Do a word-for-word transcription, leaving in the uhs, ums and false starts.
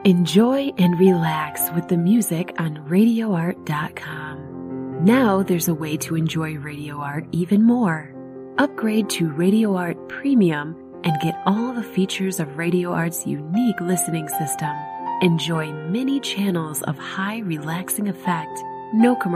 Enjoy and relax with the music on radio art dot com. Now there's a way to enjoy Radio Art even more. Upgrade to Radio Art Premium and get all the features of Radio Art's unique listening system. Enjoy many channels of high relaxing effect, no commercial